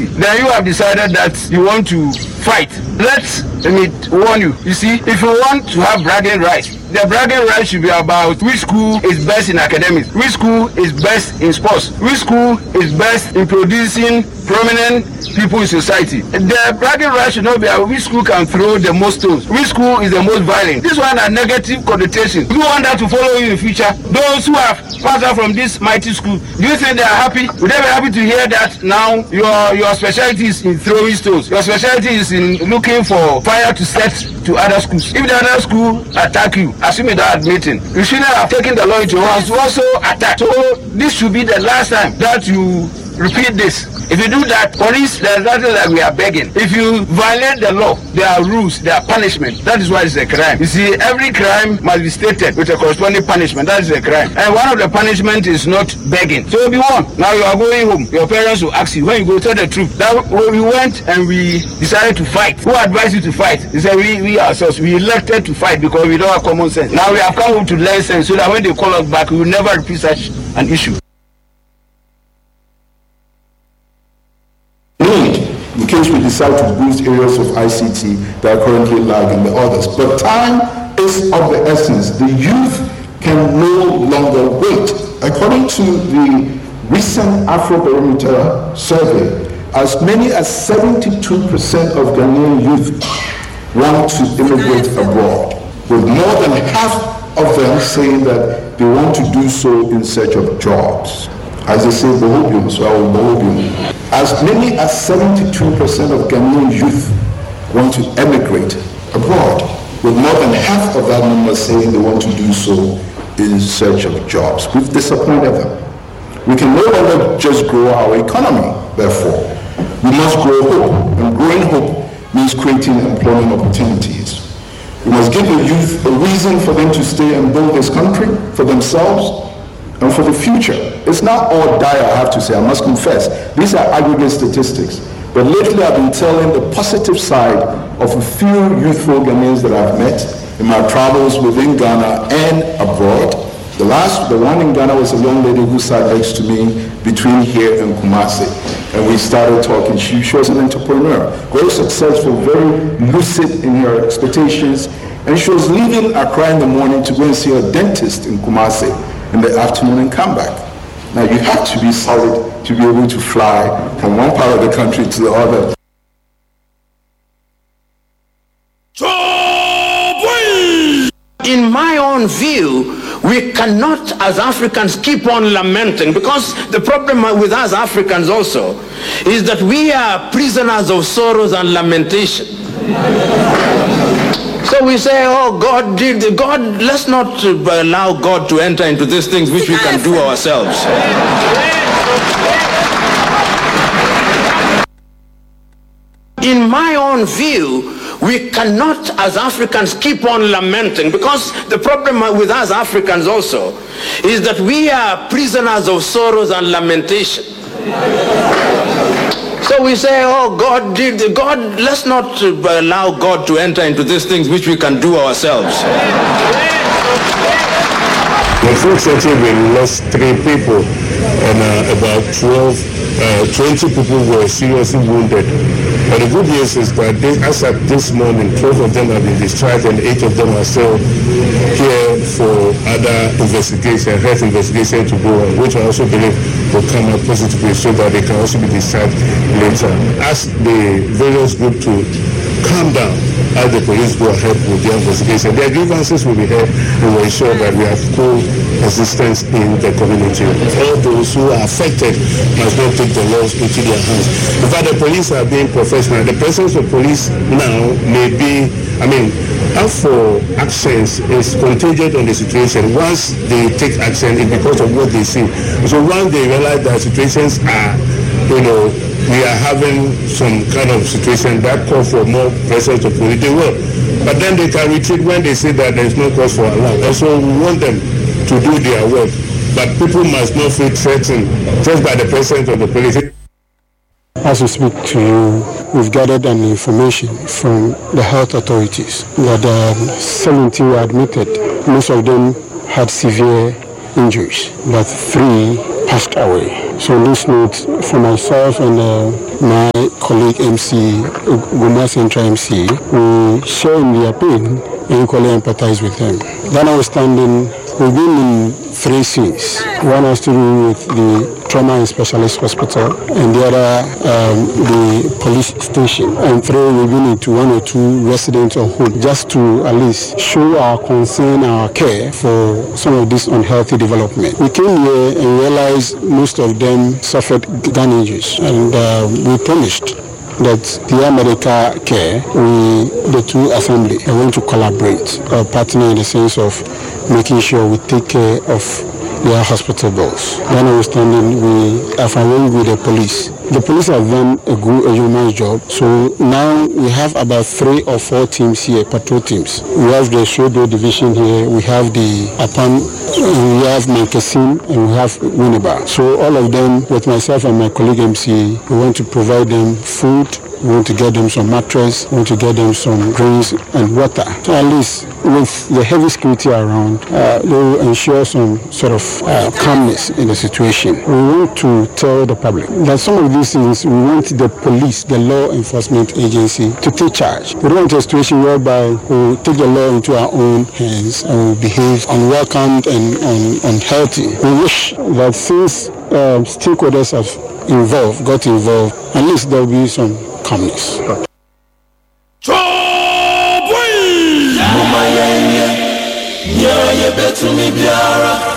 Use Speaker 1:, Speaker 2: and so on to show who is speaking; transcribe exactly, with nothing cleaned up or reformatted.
Speaker 1: society. Then you have decided that you want to fight. Let's let me warn you. You see, if you want to have bragging rights, the bragging rights should be about which school is best in academics, which school is best in sports, which school is best in producing prominent people in society. The bragging rights should not be about which school can throw the most stones, which school is the most violent. This one are negative connotations. You want that to follow you in the future? Those who have passed out from this mighty school, do you think they are happy? Would they be happy to hear that now your your specialty is in throwing stones? Your specialty is in looking for fire to set to other schools. If the other school attack you, assuming that meeting, you shouldn't have taken the law into your hands to also attack. So this should be the last time that you repeat this. If you do that, police, there's nothing like we are begging. If you violate the law, there are rules, there are punishment. That is why it's a crime. You see, every crime must be stated with a corresponding punishment. That is a crime. And one of the punishment is not begging. So be one. Now you are going home. Your parents will ask you, when you go, tell the truth. That when we went and we decided to fight. Who advised you to fight? They said we, we ourselves, we elected to fight because we don't have common sense. Now we have come home to learn sense so that when they call us back, we will never repeat such an issue.
Speaker 2: In case we decide to boost areas of I C T that are currently lagging the others. But time is of the essence. The youth can no longer wait. According to the recent Afrobarometer survey, as many as seventy-two percent of Ghanaian youth want to immigrate abroad, with more than half of them saying that they want to do so in search of jobs. As they say, Bohobium, so I will Bohobium. As many as seventy-two percent of Ghanaian youth want to emigrate abroad, with more than half of that number saying they want to do so in search of jobs. We've disappointed them. We can no longer just grow our economy, therefore. We must grow hope, and growing hope means creating employment opportunities. We must give the youth a reason for them to stay and build this country for themselves and for the future. It's not all dire, I have to say, I must confess. These are aggregate statistics. But lately I've been telling the positive side of a few youthful Ghanaians that I've met in my travels within Ghana and abroad. The last, the one in Ghana was a young lady who sat next to me between here and Kumasi. And we started talking. She, she was an entrepreneur, very successful, very lucid in her expectations. And she was leaving Accra in the morning to go and see a dentist in Kumasi in the afternoon and come back. Now you have to be solid to be able to fly from one part of the country to the other.
Speaker 3: In my own view, we cannot as Africans keep on lamenting, because the problem with us Africans also is that we are prisoners of sorrows and lamentation. So we say, oh, God did, God, let's not allow God to enter into these things which we can do ourselves. In my own view, we cannot as Africans keep on lamenting, because the problem with us Africans also is that we are prisoners of sorrows and lamentation. So we say, oh, God did, God, let's not allow God to enter into these things which we can do ourselves.
Speaker 4: Unfortunately, we lost three people, and uh, about twelve, uh, twenty people were seriously wounded. But the good news is that they, as at this morning, twelve of them have been discharged and eight of them are still here for other investigation, health investigation to go on, which I also believe will come out positively so that they can also be discharged later. Ask the various groups to calm down as the police go ahead with the investigation. Their grievances will be heard and will ensure that we have coexistence in the community. All those who are affected must not take the laws into their hands. In fact, the police are being professional. The presence of police now may be, I mean, for actions is contingent on the situation. Once they take action, it's because of what they see. So once they realize that situations are, you know, we are having some kind of situation that calls for more presence of police, they will. But then they can retreat when they see that there is no cause for alarm. And so we want them to do their work. But people must not feel threatened just by the presence of the police.
Speaker 5: As we speak to you, we've gathered an information from the health authorities that um, seventy were admitted. Most of them had severe injuries, but three passed away. So on this note, for myself and uh, my colleague M C, Goma Central M C, we share in their pain and equally empathize with them. That notwithstanding, we've been in three scenes. One has to do with the trauma and specialist hospital, and the other um, the police station. And three, we've been into one or two residential homes just to at least show our concern, our care for some of this unhealthy development. We came here and realized most of them suffered gun injuries, and uh, we promised that the America Care, we, the two assembly, are going to collaborate or partner in the sense of making sure we take care of their hospital bills. Then understanding we have arranged with the police. The police have done a good, a human job. So now we have about three or four teams here, patrol teams. We have the Shodo division here, we have the Apan, we have Mankasim, and we have Winneba. So all of them, with myself and my colleague M C, we want to provide them food, we want to get them some mattress, we want to get them some drinks and water. So at least with the heavy security around, uh, they will ensure some sort of uh, calmness in the situation. We want to tell the public that some of these things, we want the police, the law enforcement agency, to take charge. We don't want a situation whereby we take the law into our own hands and we behave unwelcomed and un- unhealthy. We wish that since uh, stakeholders have involved, got involved, at least there will be some calmness.
Speaker 6: Yeah, yeah, yeah, yeah, yeah,